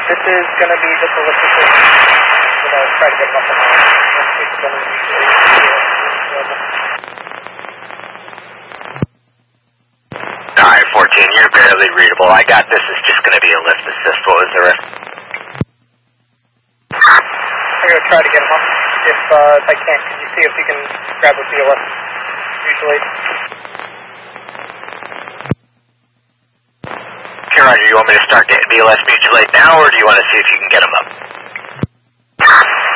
This is going to be just a lift assist. We're going to try to get him up and on. Alright, 14, you're barely readable. I got this. It's just going to be a lift assist. What was the rest? I'm going to try to get him up. If I can't, can you see if you can grab a BLS mutual aid? Okay, Roger, you want me to start getting BLS mutual aid now, or do you want to see if you can get him up?